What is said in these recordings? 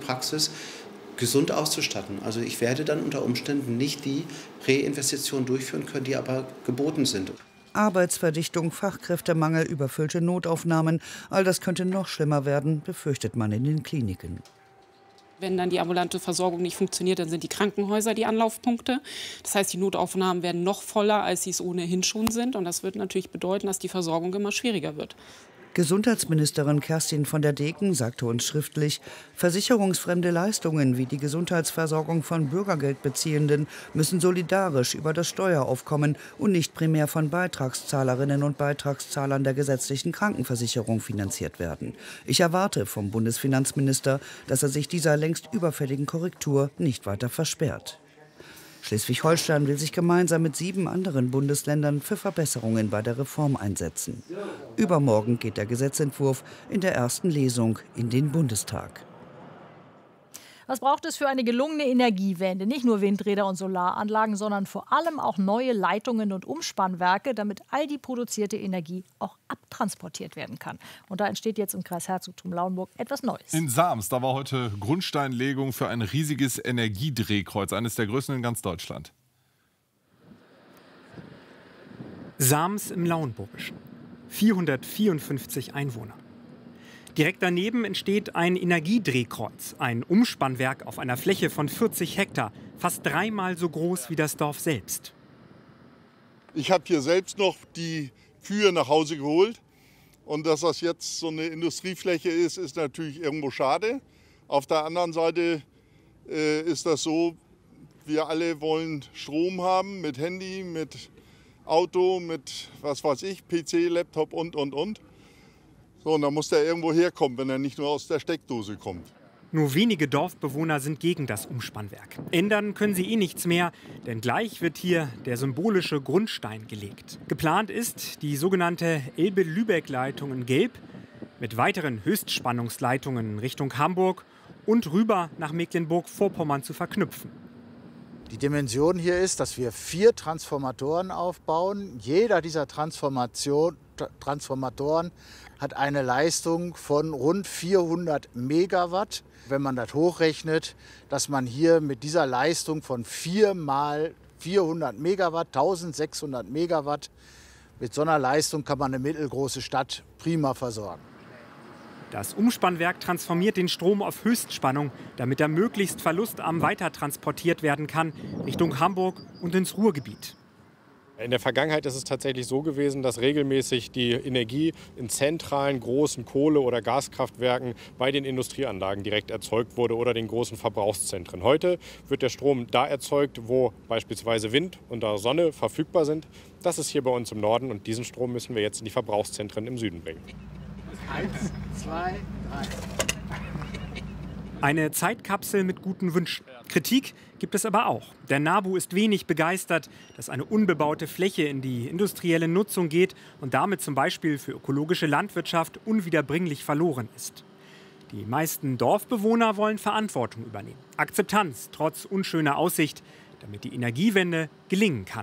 Praxis gesund auszustatten. Also ich werde dann unter Umständen nicht die Reinvestitionen durchführen können, die aber geboten sind. Arbeitsverdichtung, Fachkräftemangel, überfüllte Notaufnahmen, all das könnte noch schlimmer werden, befürchtet man in den Kliniken. Wenn dann die ambulante Versorgung nicht funktioniert, dann sind die Krankenhäuser die Anlaufpunkte. Das heißt, die Notaufnahmen werden noch voller, als sie es ohnehin schon sind. Und das wird natürlich bedeuten, dass die Versorgung immer schwieriger wird. Gesundheitsministerin Kerstin von der Degen sagte uns schriftlich, versicherungsfremde Leistungen wie die Gesundheitsversorgung von Bürgergeldbeziehenden müssen solidarisch über das Steueraufkommen und nicht primär von Beitragszahlerinnen und Beitragszahlern der gesetzlichen Krankenversicherung finanziert werden. Ich erwarte vom Bundesfinanzminister, dass er sich dieser längst überfälligen Korrektur nicht weiter versperrt. Schleswig-Holstein will sich gemeinsam mit 7 anderen Bundesländern für Verbesserungen bei der Reform einsetzen. Übermorgen geht der Gesetzentwurf in der ersten Lesung in den Bundestag. Was braucht es für eine gelungene Energiewende? Nicht nur Windräder und Solaranlagen, sondern vor allem auch neue Leitungen und Umspannwerke, damit all die produzierte Energie auch abtransportiert werden kann. Und da entsteht jetzt im Kreis Herzogtum Lauenburg etwas Neues. In Sams, da war heute Grundsteinlegung für ein riesiges Energiedrehkreuz, eines der größten in ganz Deutschland. Sams im Lauenburgischen. 454 Einwohner. Direkt daneben entsteht ein Energiedrehkreuz, ein Umspannwerk auf einer Fläche von 40 Hektar, fast 3-mal so groß wie das Dorf selbst. Ich habe hier selbst noch die Kühe nach Hause geholt. Und dass das jetzt so eine Industriefläche ist, ist natürlich irgendwo schade. Auf der anderen Seite ist das so, wir alle wollen Strom haben mit Handy, mit Auto, mit was weiß ich, PC, Laptop und. So, und dann muss der irgendwo herkommen, wenn er nicht nur aus der Steckdose kommt. Nur wenige Dorfbewohner sind gegen das Umspannwerk. Ändern können sie nichts mehr, denn gleich wird hier der symbolische Grundstein gelegt. Geplant ist, die sogenannte Elbe-Lübeck-Leitung in Gelb mit weiteren Höchstspannungsleitungen Richtung Hamburg und rüber nach Mecklenburg-Vorpommern zu verknüpfen. Die Dimension hier ist, dass wir 4 Transformatoren aufbauen. Jeder dieser Transformatoren hat eine Leistung von rund 400 Megawatt. Wenn man das hochrechnet, dass man hier mit dieser Leistung von 4 mal 400 Megawatt, 1600 Megawatt, mit so einer Leistung kann man eine mittelgroße Stadt prima versorgen. Das Umspannwerk transformiert den Strom auf Höchstspannung, damit er möglichst verlustarm weitertransportiert werden kann Richtung Hamburg und ins Ruhrgebiet. In der Vergangenheit ist es tatsächlich so gewesen, dass regelmäßig die Energie in zentralen großen Kohle- oder Gaskraftwerken bei den Industrieanlagen direkt erzeugt wurde oder den großen Verbrauchszentren. Heute wird der Strom da erzeugt, wo beispielsweise Wind und Sonne verfügbar sind. Das ist hier bei uns im Norden und diesen Strom müssen wir jetzt in die Verbrauchszentren im Süden bringen. 1, 2, 3. Eine Zeitkapsel mit guten Wünschen. Kritik gibt es aber auch. Der NABU ist wenig begeistert, dass eine unbebaute Fläche in die industrielle Nutzung geht und damit zum Beispiel für ökologische Landwirtschaft unwiederbringlich verloren ist. Die meisten Dorfbewohner wollen Verantwortung übernehmen. Akzeptanz trotz unschöner Aussicht, damit die Energiewende gelingen kann.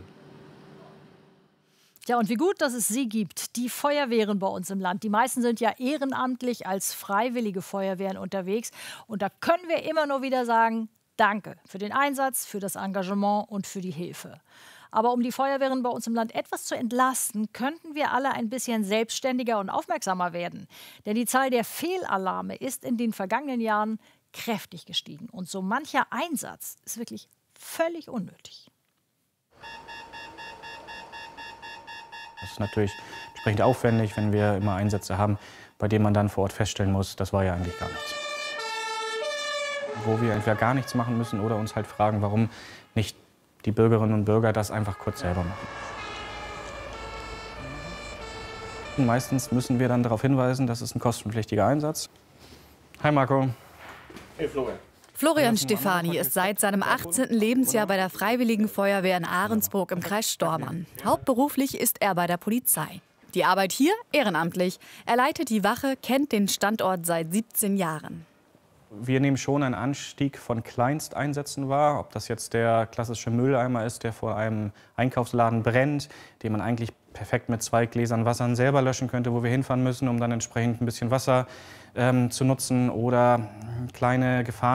Ja, und wie gut, dass es sie gibt, die Feuerwehren bei uns im Land. Die meisten sind ja ehrenamtlich als freiwillige Feuerwehren unterwegs. Und da können wir immer nur wieder sagen, danke für den Einsatz, für das Engagement und für die Hilfe. Aber um die Feuerwehren bei uns im Land etwas zu entlasten, könnten wir alle ein bisschen selbstständiger und aufmerksamer werden. Denn die Zahl der Fehlalarme ist in den vergangenen Jahren kräftig gestiegen. Und so mancher Einsatz ist wirklich völlig unnötig. Das ist natürlich entsprechend aufwendig, wenn wir immer Einsätze haben, bei denen man dann vor Ort feststellen muss, das war ja eigentlich gar nichts. Wo wir entweder gar nichts machen müssen oder uns halt fragen, warum nicht die Bürgerinnen und Bürger das einfach kurz selber machen. Und meistens müssen wir dann darauf hinweisen, das ist ein kostenpflichtiger Einsatz. Hi Marco. Hey Florian. Florian Stefani ist seit seinem 18. Lebensjahr bei der Freiwilligen Feuerwehr in Ahrensburg im Kreis Stormarn. Hauptberuflich ist er bei der Polizei. Die Arbeit hier ehrenamtlich. Er leitet die Wache, kennt den Standort seit 17 Jahren. Wir nehmen schon einen Anstieg von Kleinsteinsätzen wahr. Ob das jetzt der klassische Mülleimer ist, der vor einem Einkaufsladen brennt, den man eigentlich perfekt mit 2 Gläsern Wasser selber löschen könnte, wo wir hinfahren müssen, um dann entsprechend ein bisschen Wasser zu nutzen, oder kleine Gefahren